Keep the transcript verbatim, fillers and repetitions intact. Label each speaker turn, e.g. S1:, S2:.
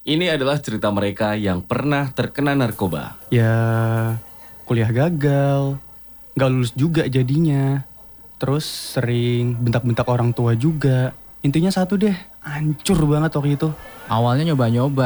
S1: Ini adalah cerita mereka yang pernah terkena narkoba.
S2: Ya, kuliah gagal, gak lulus juga jadinya. Terus sering bentak-bentak orang tua juga. Intinya satu deh, hancur banget waktu itu.
S3: Awalnya nyoba-nyoba,